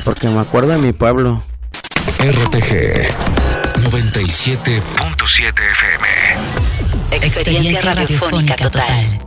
porque me acuerdo de mi pueblo. RTG 97.7 FM. Experiencia radiofónica total.